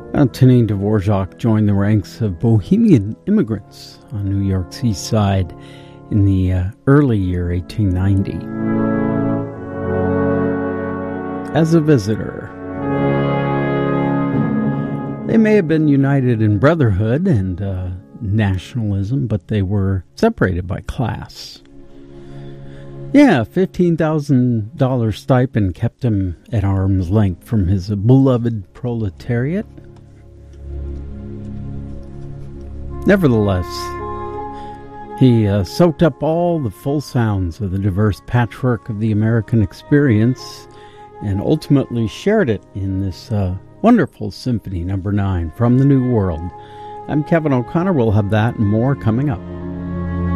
Antonin Dvorak joined the ranks of Bohemian immigrants on New York's East Side in the early year 1890. As a visitor, they may have been united in brotherhood and nationalism, but they were separated by class. Yeah, $15,000 stipend kept him at arm's length from his beloved proletariat. Nevertheless, he soaked up all the full sounds of the diverse patchwork of the American experience and ultimately shared it in this wonderful Symphony No. 9 from the New World. I'm Kevin O'Connor. We'll have that and more coming up.